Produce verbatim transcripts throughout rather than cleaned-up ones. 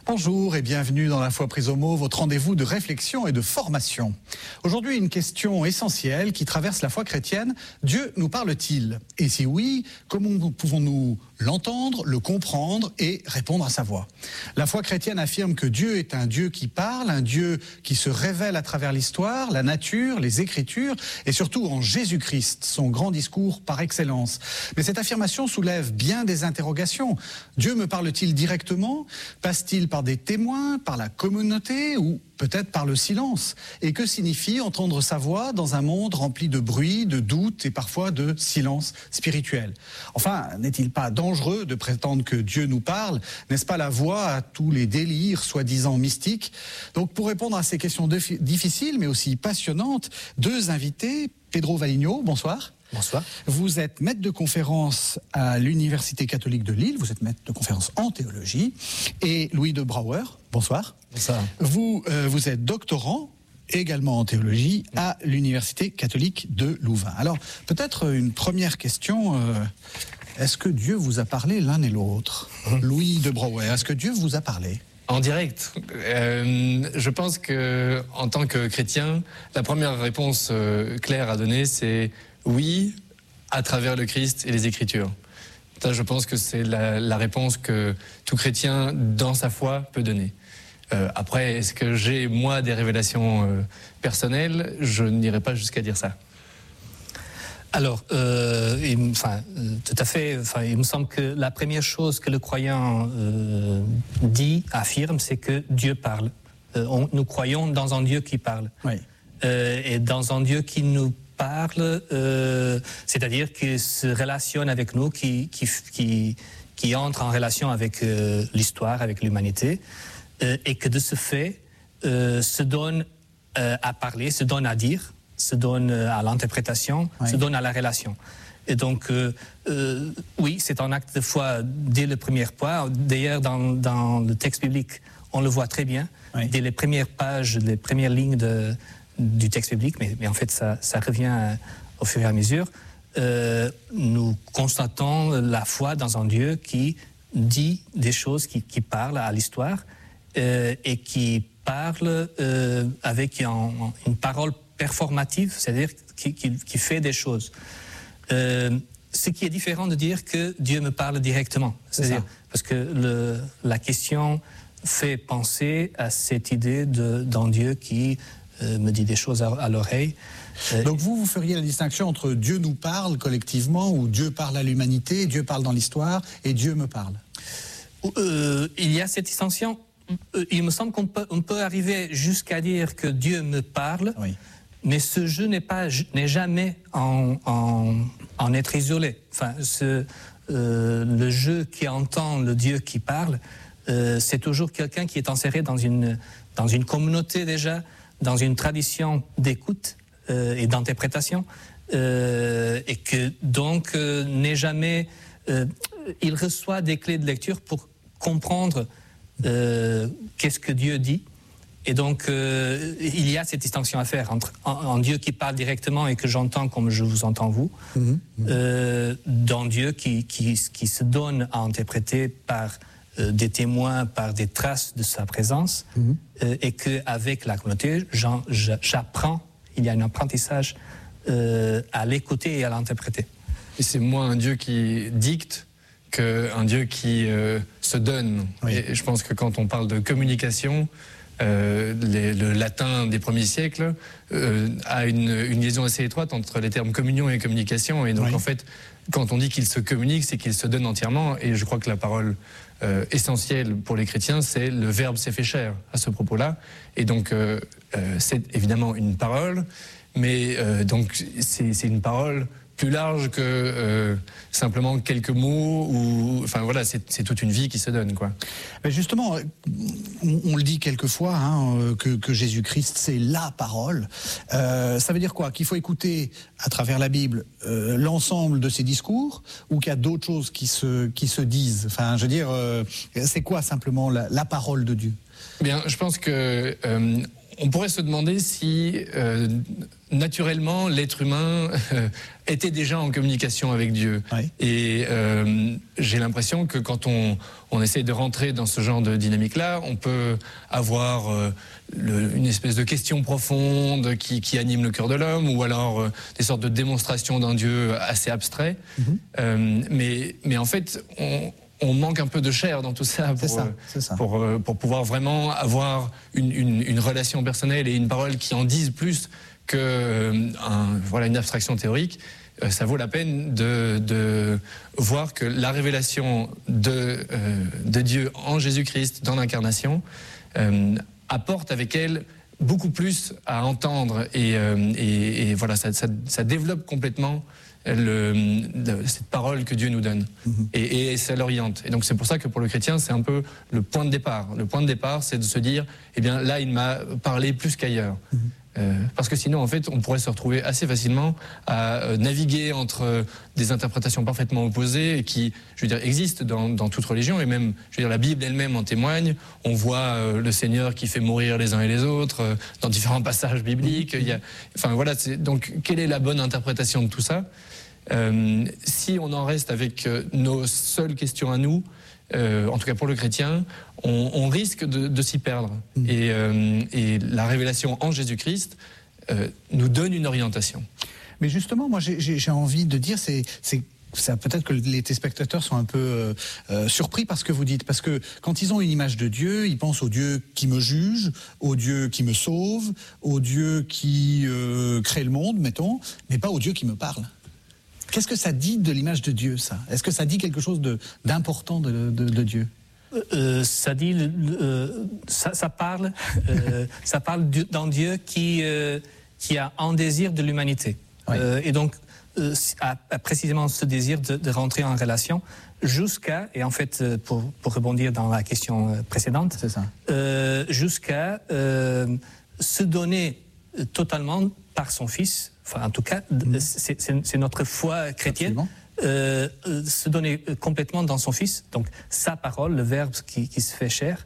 Bonjour et bienvenue dans La Foi prise au mot, votre rendez-vous de réflexion et de formation. Aujourd'hui, une question essentielle qui traverse la foi chrétienne. Dieu nous parle-t-il? Et si oui, comment pouvons-nous l'entendre, le comprendre et répondre à sa voix? La foi chrétienne affirme que Dieu est un Dieu qui parle, un Dieu qui se révèle à travers l'histoire, la nature, les Écritures et surtout en Jésus-Christ, son grand discours par excellence. Mais cette affirmation soulève bien des interrogations. Dieu me parle-t-il directement? Passe-t-il par des témoins, par la communauté ou peut-être par le silence? Et que signifie entendre sa voix dans un monde rempli de bruit, de doutes et parfois de silence spirituel? Enfin, n'est-il pas dangereux de prétendre que Dieu nous parle? N'est-ce pas la voie à tous les délires soi-disant mystiques? Donc pour répondre à ces questions difficiles mais aussi passionnantes, deux invités. Pedro Valinho, bonsoir. Bonsoir. Vous êtes maître de conférence à l'Université catholique de Lille, vous êtes maître de conférence en théologie, et Louis de Brouwer, bonsoir. Bonsoir. Vous, euh, vous êtes doctorant, également en théologie, à l'Université catholique de Louvain. Alors, peut-être une première question, euh, est-ce que Dieu vous a parlé l'un et l'autre? mmh. Louis de Brouwer, est-ce que Dieu vous a parlé? En direct. Euh, je pense que, en tant que chrétien, la première réponse euh, claire à donner, c'est oui, à travers le Christ et les Écritures. Ça, je pense que c'est la, la réponse que tout chrétien, dans sa foi, peut donner. Euh, après, est-ce que j'ai, moi, des révélations euh, personnelles? Je n'irai pas jusqu'à dire ça. Alors, euh, il, enfin, tout à fait. Enfin, il me semble que la première chose que le croyant euh, dit, affirme, c'est que Dieu parle. Euh, on, nous croyons dans un Dieu qui parle. Oui. Euh, et dans un Dieu qui nous parle, euh, c'est-à-dire qui se relationne avec nous, qui, qui, qui, qui entre en relation avec euh, l'histoire, avec l'humanité, euh, et que de ce fait, euh, se donne euh, à parler, se donne à dire, se donne à l'interprétation, oui. se donne à la relation. Et donc, euh, euh, oui, c'est un acte de foi dès le premier point. D'ailleurs, dans, dans le texte biblique, on le voit très bien. Oui. Dès les premières pages, les premières lignes de, du texte biblique, mais, mais en fait, ça, ça revient au fur et à mesure. Euh, nous constatons la foi dans un Dieu qui dit des choses, qui, qui parle à l'histoire euh, et qui parle euh, avec un, une parole performative, c'est-à-dire qui, qui, qui fait des choses. Euh, ce qui est différent de dire que Dieu me parle directement. C'est-à-dire, parce que le, la question fait penser à cette idée de, d'un Dieu qui euh, me dit des choses à, à l'oreille. Euh, Donc vous, vous feriez la distinction entre Dieu nous parle collectivement, ou Dieu parle à l'humanité, Dieu parle dans l'histoire, et Dieu me parle? euh, Il y a cette distinction. Il me semble qu'on peut, on peut arriver jusqu'à dire que Dieu me parle, oui. Mais ce jeu n'est pas, n'est jamais en, en, en être isolé. Enfin, ce, euh, le jeu qui entend le Dieu qui parle, euh, c'est toujours quelqu'un qui est inséré dans une, dans une communauté déjà, dans une tradition d'écoute euh, et d'interprétation, euh, et que donc euh, n'est jamais. Euh, il reçoit des clés de lecture pour comprendre euh, qu'est-ce que Dieu dit. Et donc, euh, il y a cette distinction à faire entre un, un Dieu qui parle directement et que j'entends comme je vous entends vous, mmh, mmh. Euh, d'un Dieu qui, qui, qui se donne à interpréter par euh, des témoins, par des traces de sa présence, mmh. euh, et qu'avec la communauté, j'en, j'apprends, il y a un apprentissage euh, à l'écouter et à l'interpréter. Et c'est moins un Dieu qui dicte qu'un Dieu qui euh, se donne. Oui. Et je pense que quand on parle de communication, Euh, les, le latin des premiers siècles euh, a une, une liaison assez étroite entre les termes communion et communication, et donc oui. en fait quand on dit qu'il se communique, c'est qu'il se donne entièrement, et je crois que la parole euh, essentielle pour les chrétiens, c'est le verbe s'est fait chair à ce propos-là, et donc euh, euh, c'est évidemment une parole, mais euh, donc c'est, c'est une parole plus large que euh, simplement quelques mots, ou enfin voilà, c'est, c'est toute une vie qui se donne, quoi. Mais justement, on, on le dit quelquefois, hein, que, que Jésus-Christ c'est la parole. Euh, ça veut dire quoi? Qu'il faut écouter à travers la Bible euh, l'ensemble de ses discours, ou qu'il y a d'autres choses qui se qui se disent? Enfin, je veux dire, euh, c'est quoi simplement la, la parole de Dieu? Bien, je pense que euh, on pourrait se demander si, euh, naturellement, l'être humain euh, était déjà en communication avec Dieu. Oui. Et euh, j'ai l'impression que quand on, on essaie de rentrer dans ce genre de dynamique-là, on peut avoir euh, le, une espèce de question profonde qui, qui anime le cœur de l'homme, ou alors euh, des sortes de démonstrations d'un Dieu assez abstrait. Mm-hmm. euh, mais, mais en fait, on... on manque un peu de chair dans tout ça pour, ça, euh, ça. pour, euh, pour pouvoir vraiment avoir une, une, une relation personnelle et une parole qui en disent plus que euh, un, voilà, une abstraction théorique. Euh, ça vaut la peine de, de voir que la révélation de, euh, de Dieu en Jésus-Christ, dans l'incarnation, euh, apporte avec elle beaucoup plus à entendre et, euh, et, et voilà, ça, ça, ça développe complètement Le, le, cette parole que Dieu nous donne, mmh. et, et ça l'oriente. Et donc c'est pour ça que pour le chrétien, c'est un peu le point de départ. Le point de départ, c'est de se dire, eh bien là, il m'a parlé plus qu'ailleurs. Mmh. Euh, parce que sinon, en fait, on pourrait se retrouver assez facilement à euh, naviguer entre euh, des interprétations parfaitement opposées et qui, je veux dire, existent dans, dans toute religion, et même, je veux dire, la Bible elle-même en témoigne. On voit euh, le Seigneur qui fait mourir les uns et les autres euh, dans différents passages bibliques. Il y a, enfin voilà. C'est, donc, quelle est la bonne interprétation de tout ça? Euh, si on en reste avec euh, nos seules questions à nous, euh, en tout cas pour le chrétien, on, on risque de, de s'y perdre. Mmh. Et, euh, et la révélation en Jésus-Christ euh, nous donne une orientation. Mais justement, moi j'ai, j'ai envie de dire, c'est, c'est ça, peut-être que les téléspectateurs sont un peu euh, euh, surpris par ce que vous dites, parce que quand ils ont une image de Dieu, ils pensent au Dieu qui me juge, au Dieu qui me sauve, au Dieu qui euh, crée le monde, mettons, mais pas au Dieu qui me parle. Qu'est-ce que ça dit de l'image de Dieu, ça? Est-ce que ça dit quelque chose de, d'important de, de, de Dieu? euh, Ça dit, euh, ça, ça parle, euh, ça parle d'un Dieu qui, euh, qui a un désir de l'humanité. Oui. Euh, et donc, euh, a, a précisément ce désir de, de rentrer en relation jusqu'à, et en fait, pour, pour rebondir dans la question précédente, c'est ça. Euh, jusqu'à euh, se donner totalement par son Fils. Enfin, en tout cas, mmh. c'est, c'est, c'est notre foi chrétienne, euh, euh, se donner complètement dans son Fils, donc sa parole, le Verbe qui, qui se fait chair,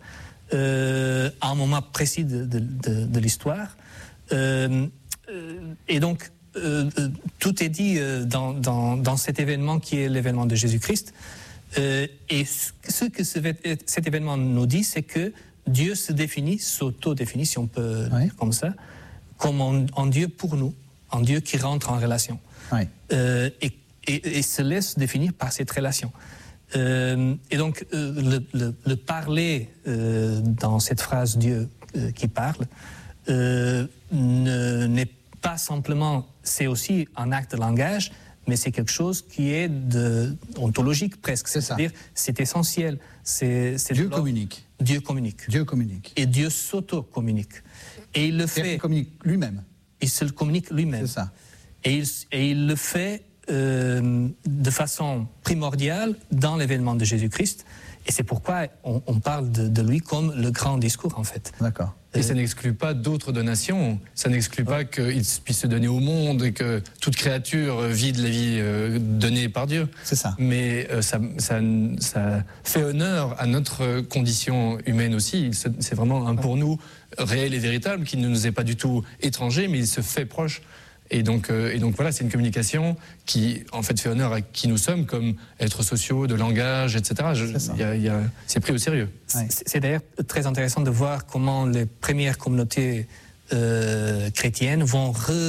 euh, à un moment précis de, de, de, de l'histoire. Euh, euh, et donc, euh, tout est dit euh, dans, dans, dans cet événement qui est l'événement de Jésus-Christ. Euh, et ce que ce, cet événement nous dit, c'est que Dieu se définit, s'auto-définit, si on peut oui. dire comme ça, comme un, un Dieu pour nous. Un Dieu qui rentre en relation oui. euh, et, et, et se laisse définir par cette relation. Euh, et donc, euh, le, le, le parler euh, dans cette phrase Dieu euh, qui parle euh, ne, n'est pas simplement, c'est aussi un acte de langage, mais c'est quelque chose qui est de, ontologique presque. C'est C'est-à-dire, ça. C'est essentiel. C'est, c'est Dieu communique. Dieu communique. Dieu communique. Et Dieu s'auto-communique. Et il le fait. Il communique lui-même. Il se le communique lui-même. C'est ça. Et il, et il le fait euh, de façon primordiale dans l'événement de Jésus-Christ. Et c'est pourquoi on, on parle de, de lui comme le grand discours, en fait. D'accord. Et ça n'exclut pas d'autres donations. Ça n'exclut pas qu'il puisse se donner au monde et que toute créature vit de la vie euh, donnée par Dieu. C'est ça. Mais euh, ça, ça, ça fait honneur à notre condition humaine aussi. C'est vraiment un pour nous réel et véritable qui ne nous est pas du tout étranger, mais il se fait proche. Et donc, euh, et donc voilà, c'est une communication qui en fait fait honneur à qui nous sommes comme êtres sociaux, de langage, et cetera. Je, c'est, y a, y a, c'est pris au sérieux. Ouais. C'est, c'est d'ailleurs très intéressant de voir comment les premières communautés euh, chrétiennes vont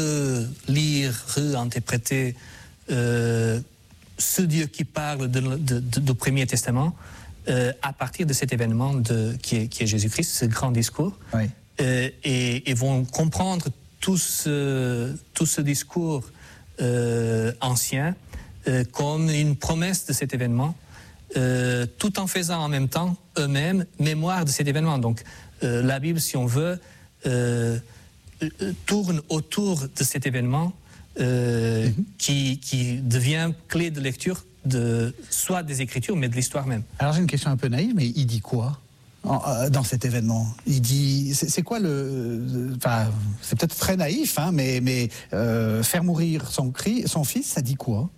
relire, réinterpréter euh, ce Dieu qui parle de, de, de, du Premier Testament euh, à partir de cet événement de, qui, est, qui est Jésus-Christ, ce grand discours, oui. euh, et, et vont comprendre tout ce, tout ce discours euh, ancien euh, comme une promesse de cet événement, euh, tout en faisant en même temps eux-mêmes mémoire de cet événement. Donc euh, la Bible, si on veut, euh, tourne autour de cet événement euh, mm-hmm. qui, qui devient clé de lecture de, soit des Écritures, mais de l'histoire même. Alors j'ai une question un peu naïve, mais il dit quoi dans cet événement? Il dit, c'est, c'est quoi le, enfin, c'est peut-être très naïf, hein, mais, mais euh, faire mourir son, cri, son fils, ça dit quoi?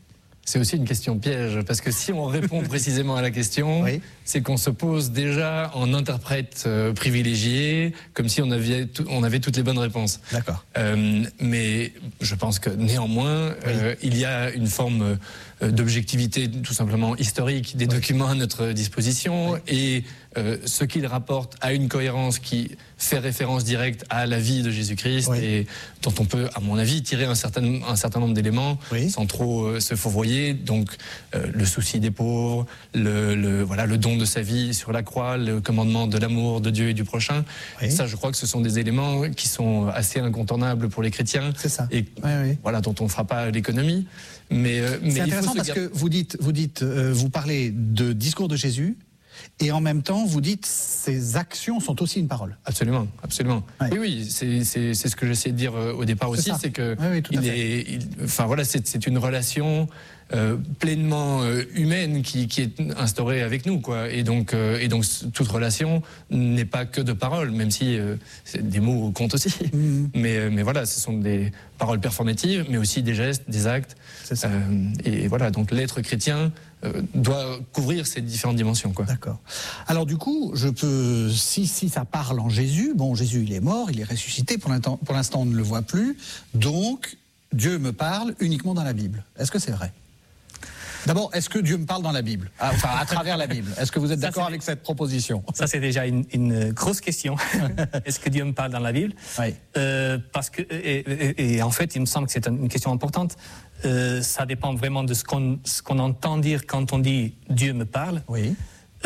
C'est aussi une question piège, parce que si on répond précisément à la question, oui. c'est qu'on se pose déjà en interprète euh, privilégié, comme si on avait, tout, on avait toutes les bonnes réponses. D'accord. Euh, mais je pense que néanmoins, oui. euh, il y a une forme euh, d'objectivité tout simplement historique des oui. documents à notre disposition, oui. et euh, ce qu'ils rapportent a une cohérence qui fait référence directe à la vie de Jésus-Christ, oui. et dont on peut, à mon avis, tirer un certain, un certain nombre d'éléments oui. sans trop euh, se fourvoyer. Donc euh, le souci des pauvres, le, le, voilà, le don de sa vie sur la croix, le commandement de l'amour de Dieu et du prochain. Oui. Ça, je crois que ce sont des éléments qui sont assez incontournables pour les chrétiens. C'est ça. Et oui, oui. Voilà, dont on ne fera pas l'économie. Mais, euh, mais c'est intéressant parce garder... que vous dites, vous dites, euh, vous parlez de discours de Jésus. Et en même temps, vous dites, ces actions sont aussi une parole. Absolument, absolument. Ouais. Oui, oui, c'est, c'est, c'est ce que j'essayais de dire au départ aussi, c'est, c'est que, oui, oui, il est, il, enfin voilà, c'est, c'est une relation euh, pleinement euh, humaine qui, qui est instaurée avec nous, quoi. Et donc, euh, et donc, toute relation n'est pas que de paroles, même si euh, des mots comptent aussi. Mm-hmm. Mais, mais voilà, ce sont des paroles performatives, mais aussi des gestes, des actes. C'est ça. Euh, et voilà, donc l'être chrétien Euh, doit couvrir ces différentes dimensions, quoi. D'accord. Alors du coup, je peux, si, si ça parle en Jésus, bon, Jésus il est mort, il est ressuscité, pour l'instant, pour l'instant on ne le voit plus, donc Dieu me parle uniquement dans la Bible. Est-ce que c'est vrai ? D'abord, est-ce que Dieu me parle dans la Bible ? Ah, enfin, à travers la Bible. Est-ce que vous êtes ça, d'accord avec cette proposition ? Ça, c'est déjà une, une grosse question. Est-ce que Dieu me parle dans la Bible ? Oui. Euh, parce que, et, et, et en fait, il me semble que c'est une question importante. Euh, ça dépend vraiment de ce qu'on, ce qu'on entend dire quand on dit Dieu me parle. Oui.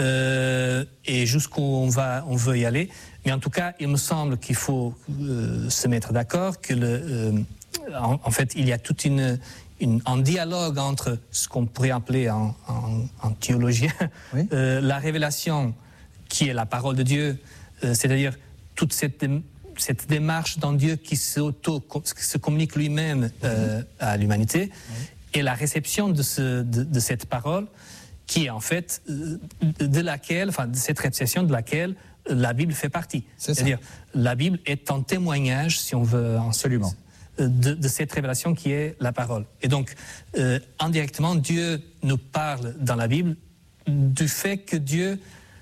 Euh, et jusqu'où on va, on veut y aller. Mais en tout cas, il me semble qu'il faut euh, se mettre d'accord que le, euh, en, en fait, il y a toute une Une, un dialogue entre ce qu'on pourrait appeler en, en, en théologien oui. euh, la révélation qui est la parole de Dieu, euh, c'est-à-dire toute cette, cette démarche dans Dieu qui s'auto, se communique lui-même euh, à l'humanité, oui. et la réception de, ce, de, de cette parole qui est en fait euh, de laquelle, enfin de cette réception de laquelle la Bible fait partie. C'est c'est-à-dire la Bible est un témoignage, si on veut en absolument. De, de cette révélation qui est la parole. Et donc, euh, indirectement, Dieu nous parle dans la Bible du fait que Dieu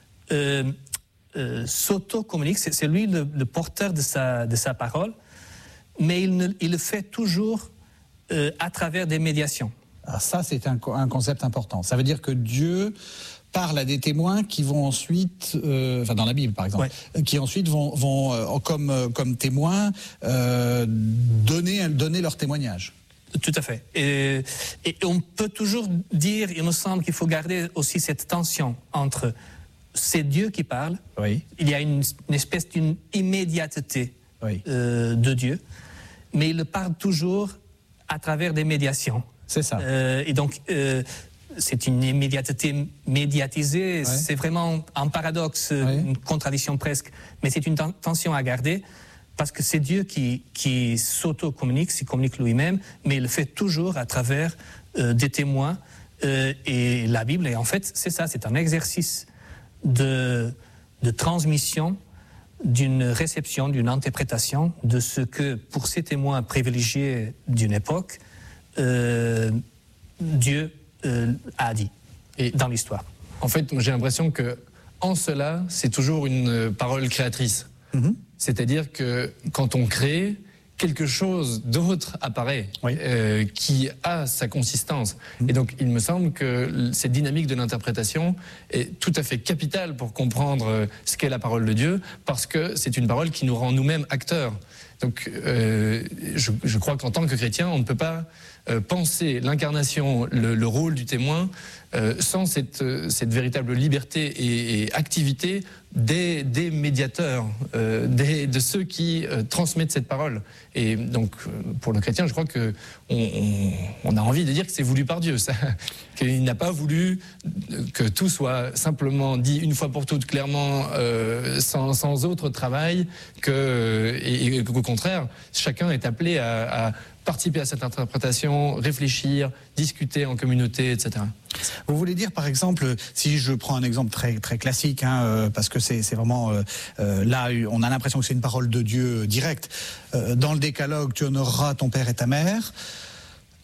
euh, euh, s'auto-communique, c'est, c'est lui le, le porteur de sa, de sa parole, mais il, ne, il le fait toujours euh, à travers des médiations. Alors ça, c'est un, un concept important. Ça veut dire que Dieu parle à des témoins qui vont ensuite, euh, enfin dans la Bible par exemple, ouais. qui ensuite vont, vont euh, comme, euh, comme témoins euh, donner, donner leur témoignage. Tout à fait. Et, et on peut toujours dire, il me semble qu'il faut garder aussi cette tension entre c'est Dieu qui parle, oui. il y a une, une espèce d'une immédiateté oui. euh, de Dieu, mais il parle toujours à travers des médiations. C'est ça. Euh, et donc, euh, c'est une immédiateté médiatisée, ouais. c'est vraiment un paradoxe, ouais. une contradiction presque, mais c'est une t- tension à garder, parce que c'est Dieu qui, qui s'auto-communique, s'y communique lui-même, mais il le fait toujours à travers euh, des témoins, euh, et la Bible, et en fait, c'est ça, c'est un exercice de, de transmission, d'une réception, d'une interprétation de ce que, pour ces témoins privilégiés d'une époque, euh, Dieu Euh, a dit et dans l'histoire. En fait, j'ai l'impression que en cela, c'est toujours une parole créatrice. Mm-hmm. C'est-à-dire que quand on crée, quelque chose d'autre apparaît, oui. euh, qui a sa consistance. Mm-hmm. Et donc, il me semble que cette dynamique de l'interprétation est tout à fait capitale pour comprendre ce qu'est la parole de Dieu, parce que c'est une parole qui nous rend nous-mêmes acteurs. Donc, euh, je, je crois qu'en tant que chrétien, on ne peut pas euh, penser l'incarnation, le, le rôle du témoin, euh, sans cette, cette véritable liberté et, et activité des, des médiateurs, euh, des, de ceux qui euh, transmettent cette parole. Et donc, pour le chrétien, je crois qu'on on, on a envie de dire que c'est voulu par Dieu, ça, qu'il n'a pas voulu que tout soit simplement dit une fois pour toutes, clairement, euh, sans, sans autre travail, que, et, et qu'au contraire, chacun est appelé à, à participer à cette interprétation, réfléchir, discuter en communauté, et cetera. Vous voulez dire, par exemple, si je prends un exemple très, très classique, hein, euh, parce que c'est, c'est vraiment, euh, euh, là, on a l'impression que c'est une parole de Dieu directe. Euh, dans le décalogue, tu honoreras ton père et ta mère.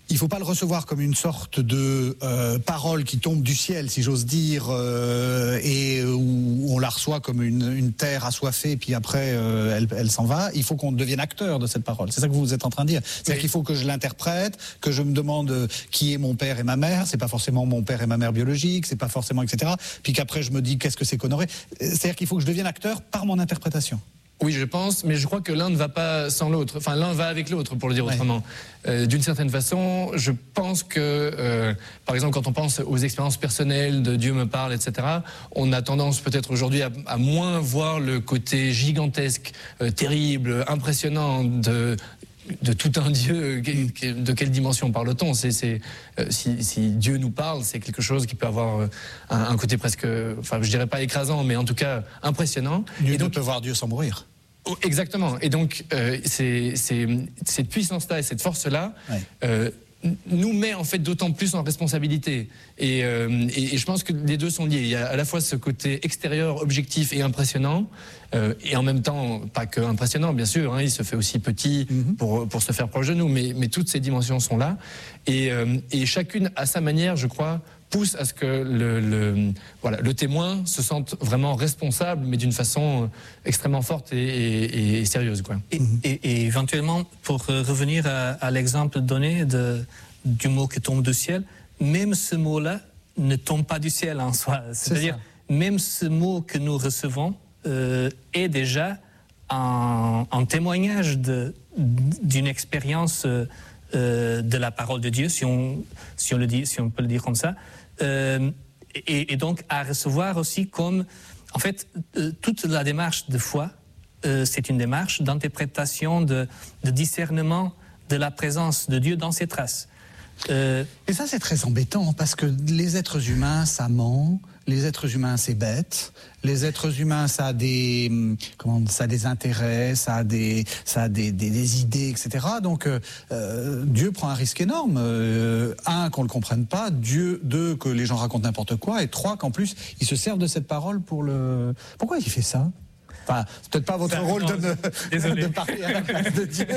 Il ne faut pas le recevoir comme une sorte de euh, parole qui tombe du ciel, si j'ose dire, euh, et où on la reçoit comme une, une terre assoiffée, puis après euh, elle, elle s'en va. Il faut qu'on devienne acteur de cette parole. C'est ça que vous êtes en train de dire. C'est-à-dire oui. qu'il faut que je l'interprète, que je me demande qui est mon père et ma mère. C'est pas forcément mon père et ma mère biologique, c'est pas forcément et cetera. Puis qu'après je me dis qu'est-ce que c'est qu'honorer. C'est-à-dire qu'il faut que je devienne acteur par mon interprétation. Oui, je pense, mais je crois que l'un ne va pas sans l'autre. Enfin, l'un va avec l'autre, pour le dire ouais. autrement. Euh, d'une certaine façon, je pense que, euh, par exemple, quand on pense aux expériences personnelles de Dieu me parle, et cetera, on a tendance peut-être aujourd'hui à, à moins voir le côté gigantesque, euh, terrible, impressionnant de... de tout un Dieu. De quelle dimension parle-t-on? C'est, c'est, euh, si, si Dieu nous parle, c'est quelque chose qui peut avoir euh, un, un côté presque, enfin je dirais pas écrasant, mais en tout cas impressionnant. Dieu ne peut voir Dieu sans mourir. Oh, exactement. Et donc euh, c'est, c'est, cette puissance-là et cette force-là ouais. euh, nous met en fait d'autant plus en responsabilité. Et, euh, et, et je pense que les deux sont liés. Il y a à la fois ce côté extérieur, objectif et impressionnant, euh, et en même temps, pas que impressionnant, bien sûr, hein, il se fait aussi petit mm-hmm. pour, pour se faire proche de nous, mais, mais toutes ces dimensions sont là. Et, euh, et chacune, à sa manière, je crois, pousse à ce que le, le, voilà, le témoin se sente vraiment responsable, mais d'une façon extrêmement forte et, et, et sérieuse, quoi. Et, et, et éventuellement, pour revenir à, à l'exemple donné de, du mot qui tombe du ciel, même ce mot-là ne tombe pas du ciel en soi. C'est-à-dire, c'est même ce mot que nous recevons euh, est déjà un, un témoignage de, d'une expérience euh, de la parole de Dieu, si on, si on, le dit, si on peut le dire comme ça. Euh, et, et donc à recevoir aussi comme, en fait, euh, toute la démarche de foi, euh, c'est une démarche d'interprétation, de, de discernement de la présence de Dieu dans ses traces. Euh, et ça c'est très embêtant parce que les êtres humains ça ment, les êtres humains c'est bête, les êtres humains ça a des comment ça a des intérêts, ça a des ça a des, des, des idées, et cetera. Donc euh, Dieu prend un risque énorme. Euh, un qu'on le comprenne pas, Dieu deux que les gens racontent n'importe quoi, et trois qu'en plus ils se servent de cette parole pour le. Pourquoi il fait ça? Enfin, c'est peut-être pas votre ça, rôle non, de, me, de parler à la place de Dieu.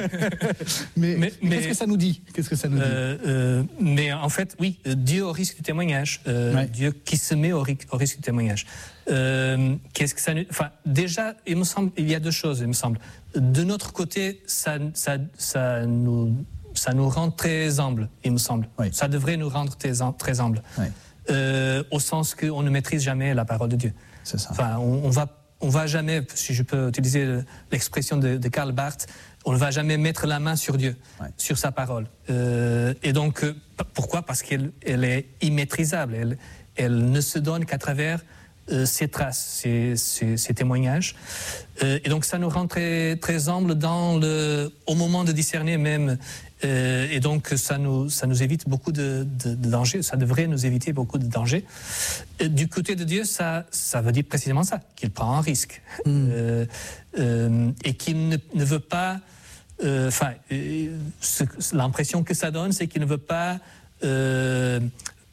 mais, mais, mais qu'est-ce que ça nous dit? Qu'est-ce que ça nous dit euh, euh, Mais en fait, oui, Dieu au risque du témoignage. Euh, ouais. Dieu qui se met au, au risque du témoignage. Euh, qu'est-ce que ça nous... Enfin, déjà, il me semble, il y a deux choses, il me semble. De notre côté, ça, ça, ça nous, ça nous rend très humbles, il me semble. Oui. Ça devrait nous rendre très, très humbles. Oui. Euh, au sens qu'on ne maîtrise jamais la parole de Dieu. C'est ça. Enfin, on, on va On ne va jamais, si je peux utiliser l'expression de, de Karl Barth, on ne va jamais mettre la main sur Dieu, ouais. sur sa parole. Euh, et donc, euh, pourquoi? Parce qu'elle elle est immaîtrisable. Elle, elle ne se donne qu'à travers euh, ses traces, ses, ses, ses témoignages. Euh, et donc, ça nous rend très, très humbles dans le, au moment de discerner même. Euh, et donc, ça nous, ça nous évite beaucoup de, de, de dangers. Ça devrait nous éviter beaucoup de dangers. Euh, du côté de Dieu, ça, ça veut dire précisément ça, qu'il prend un risque. Mm. Euh, euh, et qu'il ne, ne veut pas... Enfin, euh, l'impression que ça donne, c'est qu'il ne veut pas euh,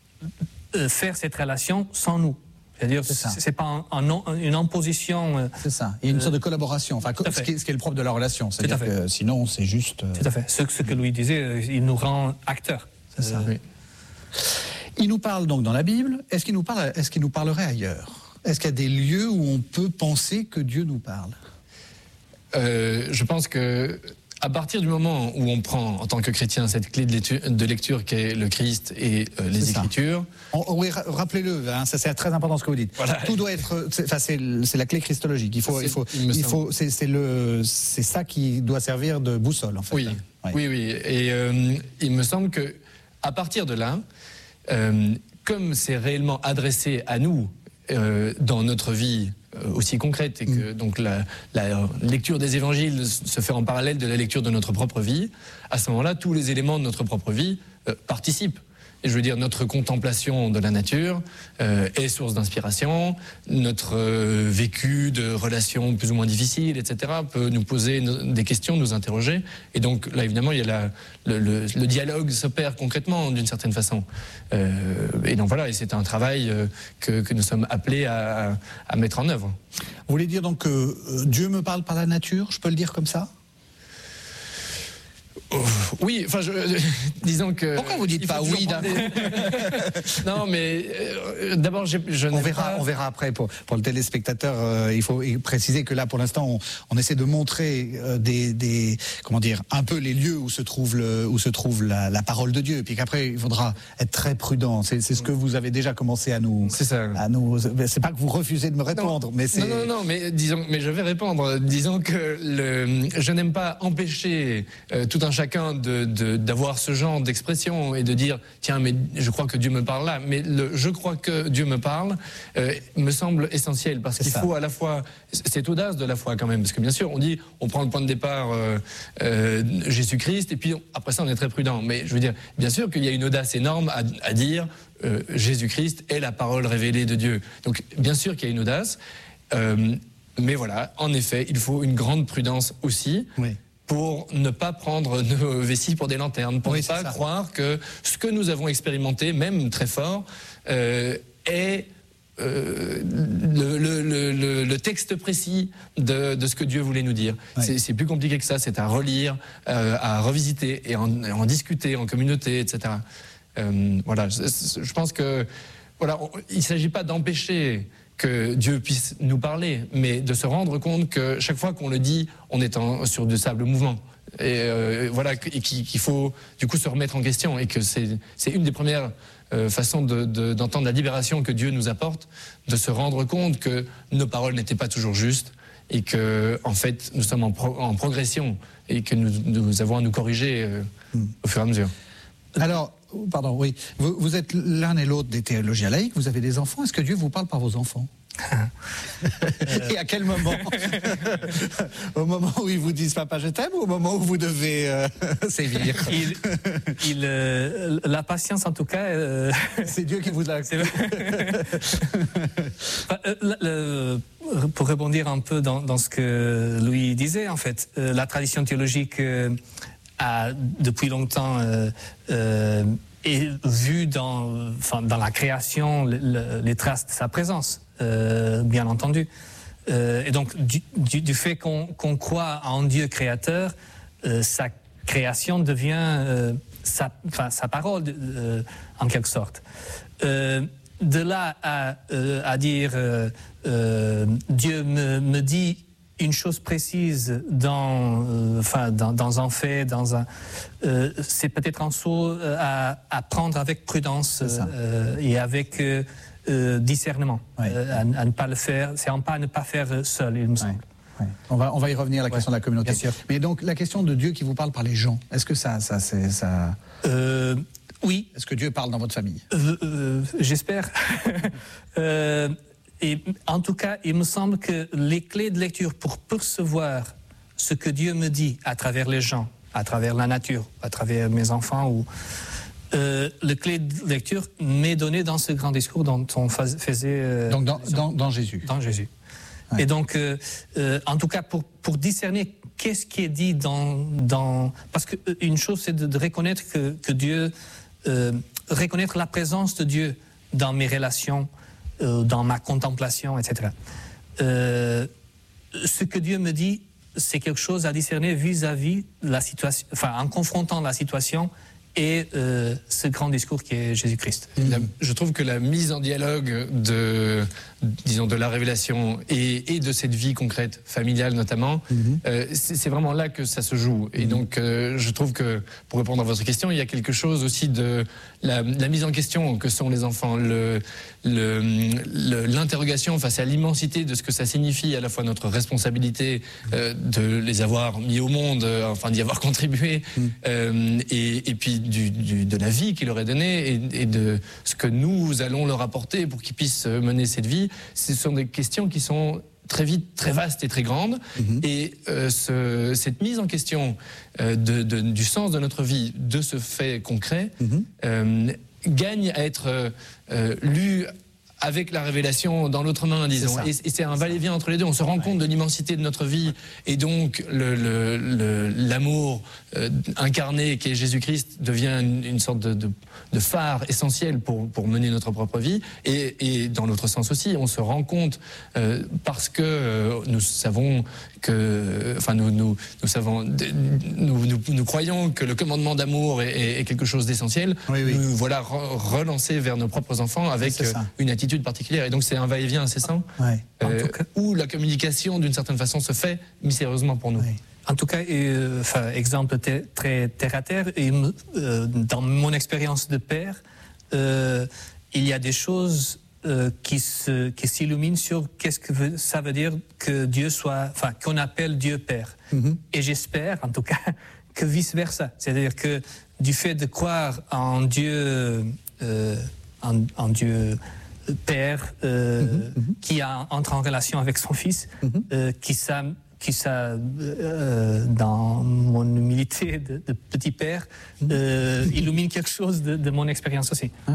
faire cette relation sans nous. C'est-à-dire, c'est, c'est pas un, un, une imposition. Euh, c'est ça. Il y a une euh, sorte de collaboration. Enfin, ce qui, est, ce qui est le propre de la relation. C'est-à-dire que sinon, c'est juste. Euh... Tout à fait. Ce, ce que Louis disait, il nous rend acteurs. C'est ça. Oui. Il nous parle donc dans la Bible. Est-ce qu'il nous parle, est-ce qu'il nous parlerait ailleurs? Est-ce qu'il y a des lieux où on peut penser que Dieu nous parle? euh, Je pense que. À partir du moment où on prend, en tant que chrétien, cette clé de lecture, de lecture qu'est le Christ et euh, les c'est Écritures... On, oui, rappelez-le, hein, ça c'est très important ce que vous dites. Voilà. Tout doit être... C'est, enfin, c'est, c'est la clé christologique. Il faut, il faut, il il faut, c'est, c'est, le, c'est ça qui doit servir de boussole, en fait. Oui, oui, oui. oui. Et euh, il me semble que à partir de là, euh, comme c'est réellement adressé à nous, euh, dans notre vie aussi concrète, et que donc la, la lecture des évangiles se fait en parallèle de la lecture de notre propre vie, à ce moment-là, tous les éléments de notre propre vie euh, participent. Et je veux dire, notre contemplation de la nature euh, est source d'inspiration, notre euh, vécu de relations plus ou moins difficiles, et cetera, peut nous poser no- des questions, nous interroger. Et donc là, évidemment, il y a la, le, le, le dialogue s'opère concrètement, d'une certaine façon. Euh, et donc voilà, et c'est un travail euh, que, que nous sommes appelés à, à mettre en œuvre. Vous voulez dire donc que euh, Dieu me parle par la nature, je peux le dire comme ça ? Oh, oui, enfin, je, euh, disons que... Pourquoi vous dites pas oui d'un des... Non, mais euh, d'abord, je, je on verra, pas... on verra après pour, pour le téléspectateur. Euh, il faut préciser que là, pour l'instant, on, on essaie de montrer euh, des, des, comment dire, un peu les lieux où se trouve le, où se trouve la, la parole de Dieu. Et puis qu'après, il faudra être très prudent. C'est, c'est ce que vous avez déjà commencé à nous. C'est ça. À nous. C'est pas que vous refusez de me répondre, non, mais c'est. Non, non, non, mais disons, mais je vais répondre. Disons que le, je n'aime pas empêcher euh, tout un chacun de, de, d'avoir ce genre d'expression et de dire tiens, mais je crois que Dieu me parle là. Mais le je crois que Dieu me parle euh, me semble essentiel parce c'est qu'il ça. faut à la fois cette audace de la foi quand même, parce que bien sûr on dit on prend le point de départ euh, euh, Jésus-Christ et puis après ça on est très prudent. Mais je veux dire bien sûr qu'il y a une audace énorme à, à dire euh, Jésus-Christ est la parole révélée de Dieu. Donc bien sûr qu'il y a une audace. Euh, mais voilà, en effet, il faut une grande prudence aussi. Oui. Pour ne pas prendre nos vessies pour des lanternes, pour oui, ne pas ça. croire que ce que nous avons expérimenté, même très fort, euh, est euh, le, le, le, le texte précis de, de ce que Dieu voulait nous dire. Oui. C'est, c'est plus compliqué que ça, c'est à relire, euh, à revisiter et en, en discuter en communauté, et cetera. Euh, voilà, je, je pense que voilà, on, il ne s'agit pas d'empêcher que Dieu puisse nous parler, mais de se rendre compte que chaque fois qu'on le dit, on est en, sur du sable mouvant. Et euh, voilà, et qu'il faut du coup se remettre en question, et que c'est, c'est une des premières euh, façons de, de, d'entendre la libération que Dieu nous apporte, de se rendre compte que nos paroles n'étaient pas toujours justes, et que en fait nous sommes en, pro, en progression, et que nous, nous avons à nous corriger euh, mmh. au fur et à mesure. Alors, pardon, oui. Vous, vous êtes l'un et l'autre des théologiens laïcs, vous avez des enfants. Est-ce que Dieu vous parle par vos enfants? Et à quel moment? Au moment où ils vous disent papa je t'aime, ou au moment où vous devez euh, sévir? il, il, euh, La patience en tout cas. Euh... C'est Dieu qui vous a. euh, pour rebondir un peu dans, dans ce que Louis disait, en fait, euh, la tradition théologique. Euh, a depuis longtemps euh, euh, et vu dans, enfin, dans la création le, le, les traces de sa présence, euh, bien entendu. Euh, et donc, du, du, du fait qu'on, qu'on croit en Dieu créateur, euh, sa création devient euh, sa, enfin, sa parole, euh, en quelque sorte. Euh, de là à, euh, à dire euh, euh, Dieu me, me dit une chose précise dans, euh, enfin, dans, dans un fait, dans un, euh, c'est peut-être un saut à, à prendre avec prudence euh, et avec euh, euh, discernement, oui. euh, à, à ne pas le faire, c'est un pas à ne pas faire seul, il me semble. Oui. Oui. On va, on va y revenir à la question ouais, de la communauté. Bien sûr. Mais donc la question de Dieu qui vous parle par les gens, est-ce que ça, ça, c'est ça euh, Oui. Est-ce que Dieu parle dans votre famille? euh, euh, J'espère. euh, Et en tout cas, il me semble que les clés de lecture pour percevoir ce que Dieu me dit à travers les gens, à travers la nature, à travers mes enfants, ou euh, le clé de lecture m'est donné dans ce grand discours dont on faisait. Euh, donc dans, dans, dans Jésus. Dans Jésus. Ouais. Et donc, euh, euh, en tout cas, pour, pour discerner qu'est-ce qui est dit dans, dans parce que une chose, c'est de, de reconnaître que, que Dieu, euh, reconnaître la présence de Dieu dans mes relations. Euh, dans ma contemplation, et cetera. Euh, ce que Dieu me dit, c'est quelque chose à discerner vis-à-vis la situation, enfin, en confrontant la situation et euh, ce grand discours qui est Jésus-Christ. La, je trouve que la mise en dialogue de, disons, de la révélation et, et de cette vie concrète, familiale notamment, mm-hmm. euh, c'est, c'est vraiment là que ça se joue. Et mm-hmm. donc, euh, je trouve que, pour répondre à votre question, il y a quelque chose aussi de la, la mise en question que sont les enfants, le, le, le, l'interrogation face à l'immensité de ce que ça signifie, à la fois notre responsabilité euh, de les avoir mis au monde, euh, enfin d'y avoir contribué, mm. euh, et, et puis du, du, de la vie qu'il leur est donnée et, et de ce que nous allons leur apporter pour qu'ils puissent mener cette vie. Ce sont des questions qui sont très vite, très vastes et très grandes. Mmh. Et euh, ce, cette mise en question euh, de, de, du sens de notre vie, de ce fait concret, mmh. euh, gagne à être euh, lue avec la révélation dans l'autre main, disons. Et, et c'est un va-et-vient entre les deux. On se rend compte de l'immensité de notre vie et donc le, le, le, l'amour euh, incarné qui est Jésus-Christ devient une, une sorte de, de, de phare essentiel pour, pour mener notre propre vie. Et, et dans l'autre sens aussi, on se rend compte euh, parce que euh, nous savons que, enfin nous, nous, nous savons, nous, nous, nous croyons que le commandement d'amour est, est, est quelque chose d'essentiel. Oui, oui. Nous voilà re- relancés vers nos propres enfants avec euh, une attitude particulière. Et donc c'est un va-et-vient incessant, ouais. euh, où la communication d'une certaine façon se fait mystérieusement pour nous. Ouais. En tout cas, euh, enfin, exemple t- très terre à terre, et, euh, dans mon expérience de père, euh, il y a des choses euh, qui, se, qui s'illuminent sur qu'est-ce que veut, ça veut dire que Dieu soit, enfin, qu'on appelle Dieu Père. Mm-hmm. Et j'espère, en tout cas, que vice-versa. C'est-à-dire que du fait de croire en Dieu, euh, en, en Dieu Père, euh, mm-hmm. qui a, entre en relation avec son Fils, mm-hmm. euh, qui ça, qui ça euh, dans mon humilité de, de petit père, mm-hmm. euh, illumine quelque chose de, de mon expérience aussi. Ouais.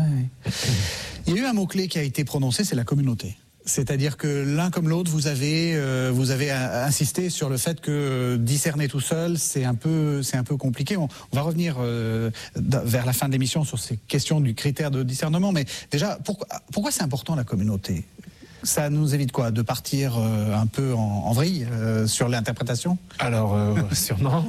Il y a eu un mot-clé qui a été prononcé, c'est la communauté. C'est-à-dire que l'un comme l'autre, vous avez, euh, vous avez insisté sur le fait que discerner tout seul, c'est un peu, c'est un peu compliqué. On, on va revenir euh, vers la fin de l'émission sur ces questions du critère de discernement. Mais déjà, pourquoi, pourquoi c'est important la communauté ? Ça nous évite quoi ? De partir euh, un peu en, en vrille euh, sur l'interprétation ? Alors, euh, sûrement.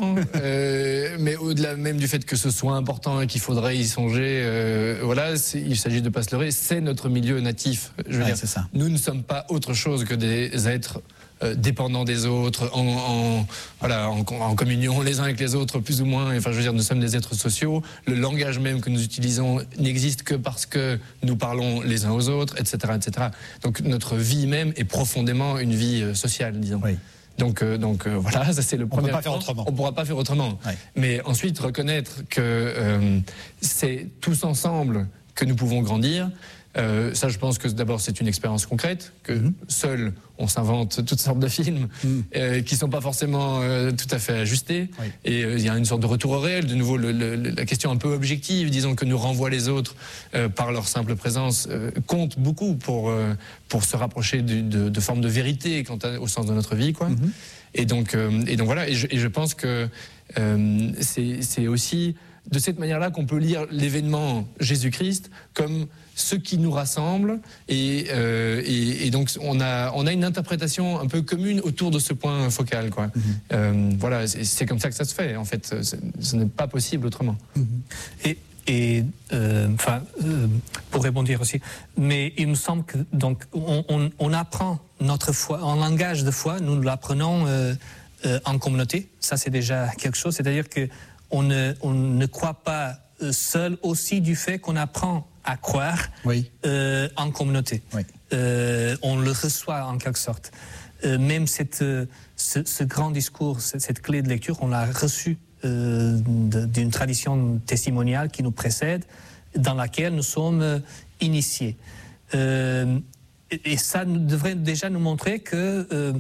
euh, mais au-delà même du fait que ce soit important et qu'il faudrait y songer, euh, voilà, il s'agit de ne pas se leurrer, c'est notre milieu natif. Je veux ouais, dire, c'est ça. Nous ne sommes pas autre chose que des êtres euh, dépendants des autres, en, en, voilà, en, en communion les uns avec les autres, plus ou moins. Enfin, je veux dire, nous sommes des êtres sociaux. Le langage même que nous utilisons n'existe que parce que nous parlons les uns aux autres, et cetera, et cetera. Donc, notre vie même est profondément une vie sociale, disons. Oui. Donc, euh, donc euh, voilà, ça c'est le premier. On ne peut pas faire autrement. On ne pourra pas faire autrement. Oui. Mais ensuite, reconnaître que euh, c'est tous ensemble que nous pouvons grandir. Euh, ça, je pense que d'abord, c'est une expérience concrète, que mmh. seul, on s'invente toutes sortes de films mmh. euh, qui ne sont pas forcément euh, tout à fait ajustés. Oui. Et il euh, y a une sorte de retour au réel. De nouveau, le, le, la question un peu objective, disons, que nous renvoient les autres euh, par leur simple présence, euh, compte beaucoup pour, euh, pour se rapprocher de, de, de formes de vérité quant à, au sens de notre vie, quoi. Mmh. Et, donc, euh, et donc voilà, et je, et je pense que euh, c'est, c'est aussi de cette manière-là qu'on peut lire l'événement Jésus-Christ comme ce qui nous rassemble et, euh, et, et donc on a, on a une interprétation un peu commune autour de ce point focal, quoi. Mm-hmm. euh, voilà, c'est, c'est comme ça que ça se fait en fait, c'est, ce n'est pas possible autrement. Mm-hmm. Et Et euh, enfin, euh, pour rebondir aussi, mais il me semble que donc on, on, on apprend notre foi, en langage de foi, nous l'apprenons euh, euh, en communauté. Ça c'est déjà quelque chose, c'est-à-dire que on ne, on ne croit pas seul aussi du fait qu'on apprend à croire oui. euh, en communauté. Oui. Euh, on le reçoit en quelque sorte. Euh, même cette, ce, ce grand discours, cette, cette clé de lecture, on l'a reçu euh, de, d'une tradition testimoniale qui nous précède, dans laquelle nous sommes initiés. Euh, et, et ça devrait déjà nous montrer que euh,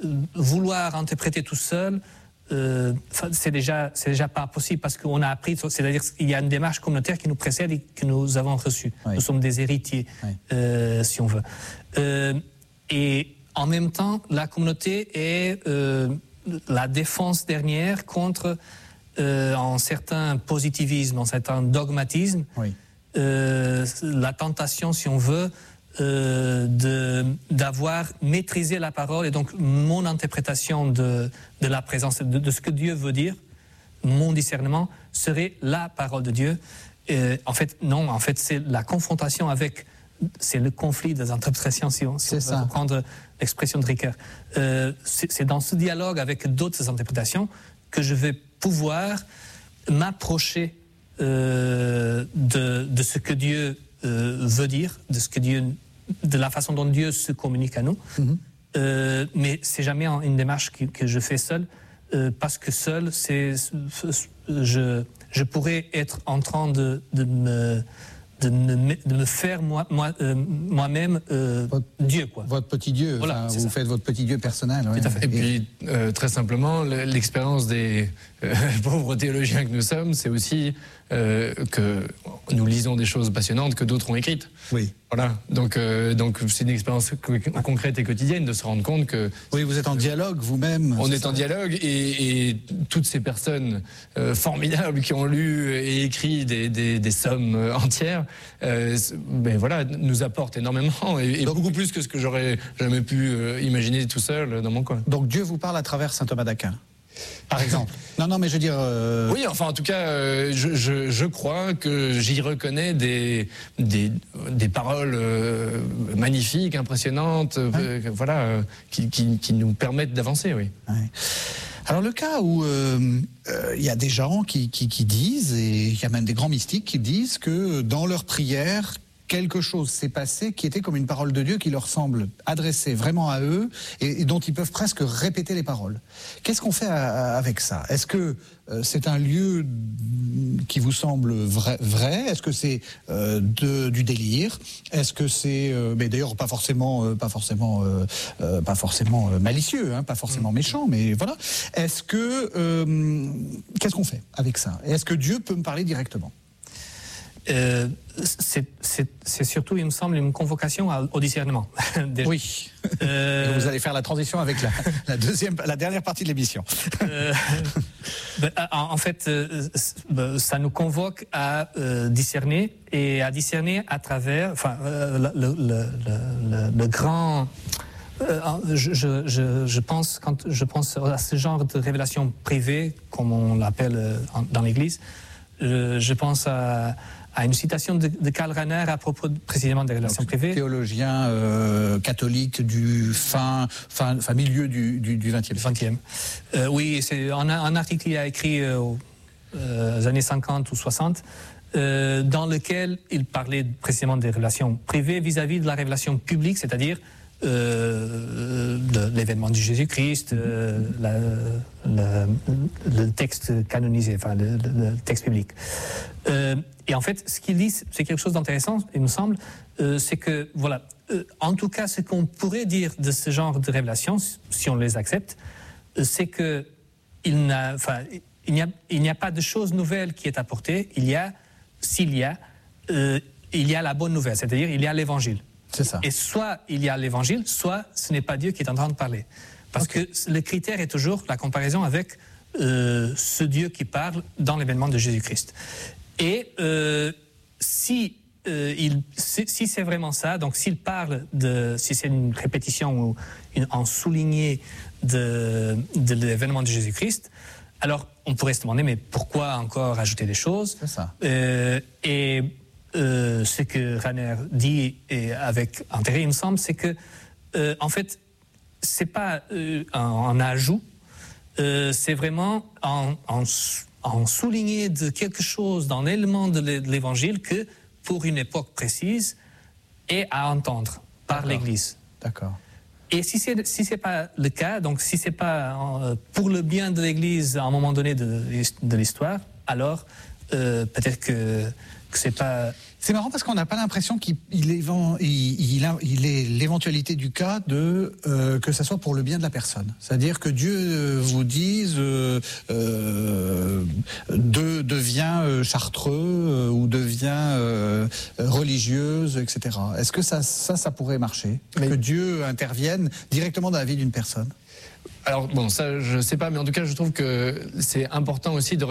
vouloir interpréter tout seul, Euh, c'est déjà c'est déjà pas possible parce qu'on a appris, c'est-à-dire qu'il y a une démarche communautaire qui nous précède et que nous avons reçue. Oui. Nous sommes des héritiers, oui. euh, si on veut. Euh, et en même temps, la communauté est euh, la défense dernière contre euh, un certain positivisme, un certain dogmatisme, oui. euh, la tentation, si on veut, Euh, de, d'avoir maîtrisé la parole et donc mon interprétation de, de la présence, de, de ce que Dieu veut dire, mon discernement serait la parole de Dieu. Euh, en fait, non, en fait, c'est la confrontation avec, c'est le conflit des interprétations, si on, si on veut reprendre l'expression de Ricoeur. Euh, c'est, c'est dans ce dialogue avec d'autres interprétations que je vais pouvoir m'approcher euh, de, de ce que Dieu Euh, veut dire, de ce que Dieu, de la façon dont Dieu se communique à nous. Mm-hmm. Euh, mais c'est jamais une démarche que, que je fais seul, euh, parce que seul, c'est, je, je pourrais être en train de, de me de me, de me faire moi, moi, euh, moi-même euh, votre, Dieu, quoi. Votre petit Dieu, voilà, enfin, vous ça. Faites votre petit Dieu personnel. Ouais. Tout à fait. Et, et puis, euh, très simplement, l'expérience des euh, pauvres théologiens que nous sommes, c'est aussi euh, que nous lisons des choses passionnantes que d'autres ont écrites. Oui. Voilà. Donc, euh, donc c'est une expérience concrète et quotidienne de se rendre compte que. Oui, vous êtes en dialogue vous-même. On est, est en dialogue et, et toutes ces personnes euh, formidables qui ont lu et écrit des, des, des sommes entières, euh, ben voilà, nous apportent énormément et, et donc, beaucoup plus que ce que j'aurais jamais pu euh, imaginer tout seul dans mon coin. Donc Dieu vous parle à travers saint Thomas d'Aquin, par exemple. Non, non, mais je veux dire... Euh... Oui, enfin, en tout cas, euh, je, je, je crois que j'y reconnais des, des, des paroles euh, magnifiques, impressionnantes, ouais. euh, voilà, euh, qui, qui, qui nous permettent d'avancer, oui. Ouais. Alors le cas où il euh, euh, y a des gens qui, qui, qui disent, et il y a même des grands mystiques qui disent que dans leur prière, quelque chose s'est passé qui était comme une parole de Dieu qui leur semble adressée vraiment à eux et, et dont ils peuvent presque répéter les paroles. Qu'est-ce qu'on fait à, à, avec ça? Est-ce que euh, c'est un lieu qui vous semble vrai, vrai? Est-ce que c'est euh, de, du délire? Est-ce que c'est, euh, mais d'ailleurs pas forcément, euh, pas forcément, euh, euh, pas forcément euh, malicieux, hein, pas forcément méchant, mais voilà. Est-ce que euh, qu'est-ce qu'on fait avec ça? Est-ce que Dieu peut me parler directement? Euh, c'est surtout, il me semble, une convocation au discernement. Oui. Euh... Vous allez faire la transition avec la, la, deuxième, la dernière partie de l'émission. Euh, ben, en, en fait, euh, ça nous convoque à euh, discerner et à discerner à travers, enfin, euh, le, le, le, le grand. Euh, je, je, je pense quand je pense à ce genre de révélation privée, comme on l'appelle dans l'Église, je, je pense à à une citation de, de Karl Rahner à propos de, précisément des relations privées. Théologien euh, catholique du fin, fin, fin milieu du, du, du vingtième siècle. Euh, oui, c'est un, un article qu'il a écrit euh, aux euh, années cinquante ou soixante, euh, dans lequel il parlait précisément des relations privées vis-à-vis de la révélation publique, c'est-à-dire Euh, de l'événement du Jésus-Christ, euh, la, la, le texte canonisé, enfin le, le texte biblique. Euh, et en fait, ce qu'il dit, c'est quelque chose d'intéressant, il me semble, euh, c'est que, voilà, euh, en tout cas, ce qu'on pourrait dire de ce genre de révélations, si on les accepte, euh, c'est que il n'a, enfin, il n'y a, il n'y a pas de chose nouvelle qui est apportée. Il y a, s'il y a, euh, il y a la bonne nouvelle, c'est-à-dire il y a l'Évangile. C'est ça. Et soit il y a l'évangile, soit ce n'est pas Dieu qui est en train de parler. Parce okay. que le critère est toujours la comparaison avec euh, ce Dieu qui parle dans l'événement de Jésus-Christ. Et euh, si, euh, il, si, si c'est vraiment ça, donc s'il parle de, si c'est une répétition ou une, un souligné de, de l'événement de Jésus-Christ, alors on pourrait se demander, mais pourquoi encore ajouter des choses? C'est ça. Euh, et Euh, ce que Rahner dit et avec intérêt, il me semble, c'est que, euh, en fait, c'est pas euh, un, un ajout, euh, c'est vraiment en, en, en souligner de quelque chose dans l'élément de l'Évangile que, pour une époque précise, est à entendre par l'Église. D'accord. Et si c'est si c'est pas le cas, donc si c'est pas euh, pour le bien de l'Église à un moment donné de, de l'histoire, alors euh, peut-être que que c'est pas. C'est marrant parce qu'on n'a pas l'impression qu'il il est, il, il, il est l'éventualité du cas de euh, que ça soit pour le bien de la personne. C'est-à-dire que Dieu vous dise euh, euh, de, devient chartreux euh, ou devient euh, religieuse, et cetera. Est-ce que ça, ça, ça pourrait marcher? Mais... Que Dieu intervienne directement dans la vie d'une personne? Alors bon, ça je sais pas, mais en tout cas je trouve que c'est important aussi de